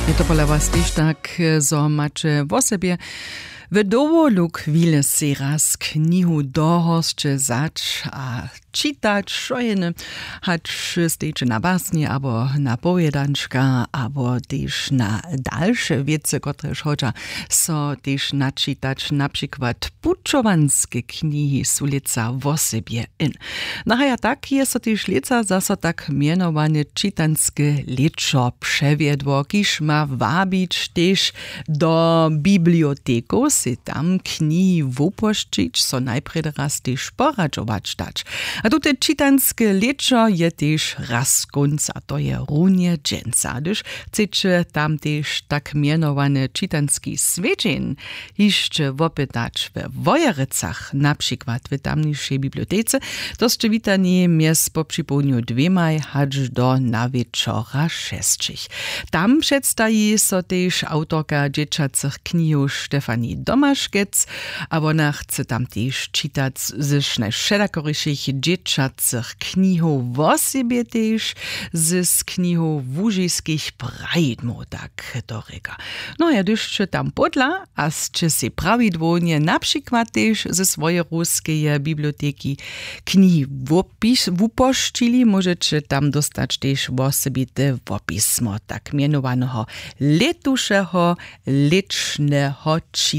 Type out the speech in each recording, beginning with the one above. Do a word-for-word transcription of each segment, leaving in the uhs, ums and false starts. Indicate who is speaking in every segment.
Speaker 1: Je to podľa vás tiež tak, zo máte vo sebie v dovolú chvíle si raz knihu dohosče zač a čítať, čo je ne, hač stejče na básni, abo na pojedančka, abo tiež na dalšie vece, ktoré hoďa so tiež načítať, napríklad pučovanské knihy sú lica vo sebie in. No a ja tak je so tiež lica zasa tak mienované čitanské ličo převiedło, kiž ma vábiť tiež do biblioteku, si tam knihy wupoščiť, so najprv raz tiež poradžovať dať. A tu te čitanské liečo je tiež raz konca, to je runie dženca. Když chcete tam tiež tak mienované čitanský svedčin ešte vopýtať ve Vojerecach, napríklad v tamnejšej bibliotece, to ste vítaní mies po připolniu dvemaj hač do na večora šestčich. Tam predstají so tiež autorka dečacich knihov Štefani Domaškec, a ona chce tam tiež čítať ze najšedakorejších dečacich knihov vo sebe tiež z knihov vúžijských pravidmov, tak to reka. No a když tam podľa a ste si pravidvolne napríklad tiež ze svojej ruskej biblioteky knihy vupoštili, môžete tam dostať tiež vo sebe vopismo tak mienovaného letušeho ličného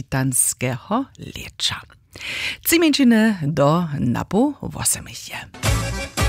Speaker 1: čitanského lieča. Cimenčine do napu vosemich je.